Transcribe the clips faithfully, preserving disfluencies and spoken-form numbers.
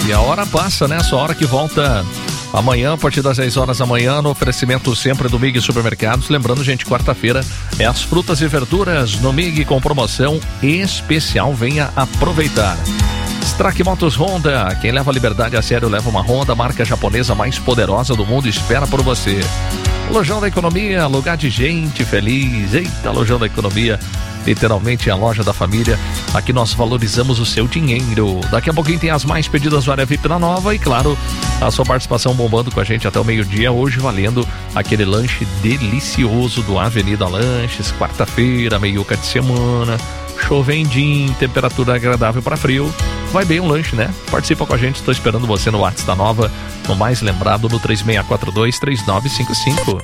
E a hora passa, né? Essa hora que volta amanhã, a partir das dez horas da manhã, no oferecimento sempre do Mig Supermercados. Lembrando, gente, quarta-feira é as frutas e verduras no Mig com promoção especial. Venha aproveitar. Strack Motos Honda, quem leva a liberdade a sério leva uma Honda, marca japonesa mais poderosa do mundo, espera por você. Lojão da Economia, lugar de gente feliz. Eita, Lojão da Economia, literalmente a loja da família. Aqui nós valorizamos o seu dinheiro. Daqui a pouquinho tem as mais pedidas do Área V I P na Nova e, claro, a sua participação bombando com a gente até o meio-dia, hoje valendo aquele lanche delicioso do Avenida Lanches, quarta-feira, meiuca de semana, chovendinho, temperatura agradável para frio. Vai bem um lanche, né? Participa com a gente, estou esperando você no WhatsApp da Nova, no mais lembrado, no três seis quatro dois, três nove cinco cinco.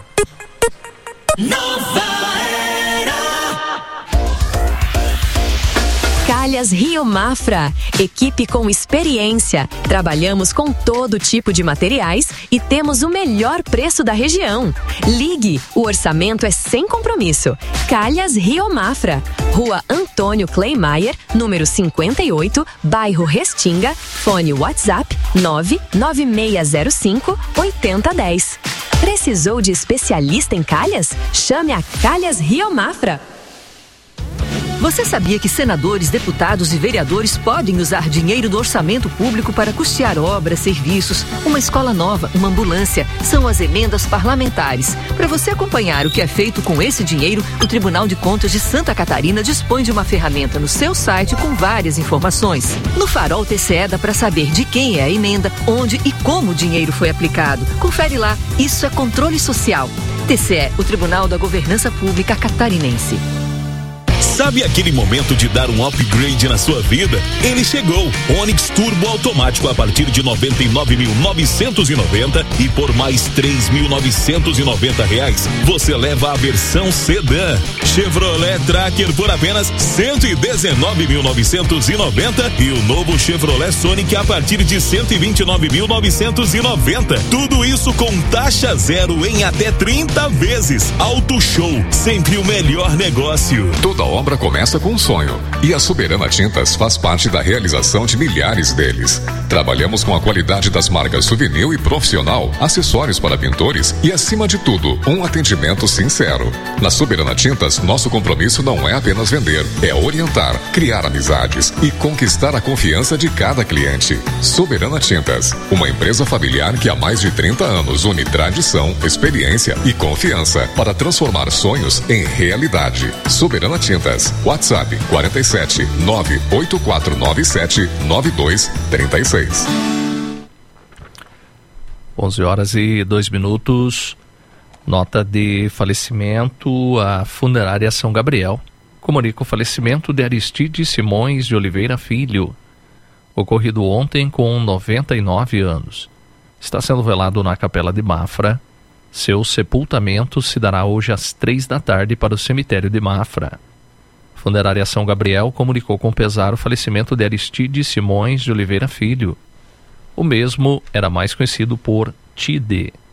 Nova Calhas Rio Mafra, equipe com experiência. Trabalhamos com todo tipo de materiais e temos o melhor preço da região. Ligue, o orçamento é sem compromisso. Calhas Rio Mafra, Rua Antônio Kleimayer, número cinquenta e oito, bairro Restinga, fone WhatsApp nove nove seis zero cinco oito zero um zero. Precisou de especialista em calhas? Chame a Calhas Rio Mafra. Você sabia que senadores, deputados e vereadores podem usar dinheiro do orçamento público para custear obras, serviços, uma escola nova, uma ambulância? São as emendas parlamentares. Para você acompanhar o que é feito com esse dinheiro, o Tribunal de Contas de Santa Catarina dispõe de uma ferramenta no seu site com várias informações. No Farol T C E dá para saber de quem é a emenda, onde e como o dinheiro foi aplicado. Confere lá, isso é controle social. T C E, o Tribunal da Governança Pública Catarinense. Sabe aquele momento de dar um upgrade na sua vida? Ele chegou! Onix Turbo automático a partir de noventa e nove mil novecentos e noventa e por mais três mil novecentos e noventa reais você leva a versão sedã. Chevrolet Tracker por apenas cento e dezenove mil novecentos e noventa e o novo Chevrolet Sonic a partir de cento e vinte e nove mil novecentos e noventa. Tudo isso com taxa zero em até trinta vezes. Auto Show, sempre o melhor negócio. Toda obra começa com um sonho e a Soberana Tintas faz parte da realização de milhares deles. Trabalhamos com a qualidade das marcas Souvenir e Profissional, acessórios para pintores e, acima de tudo, um atendimento sincero. Na Soberana Tintas, nosso compromisso não é apenas vender, é orientar, criar amizades e conquistar a confiança de cada cliente. Soberana Tintas, uma empresa familiar que há mais de trinta anos une tradição, experiência e confiança para transformar sonhos em realidade. Soberana Tintas. WhatsApp quarenta e sete, nove oito quatro nove sete, nove dois três seis. onze horas e dois minutos. Nota de falecimento. A Funerária São Gabriel comunica o falecimento de Aristide Simões de Oliveira Filho, ocorrido ontem com noventa e nove anos. Está sendo velado na Capela de Mafra. Seu sepultamento se dará hoje às três da tarde para o cemitério de Mafra. Funerária São Gabriel comunicou com pesar o falecimento de Aristide Simões de Oliveira Filho. O mesmo era mais conhecido por Tide.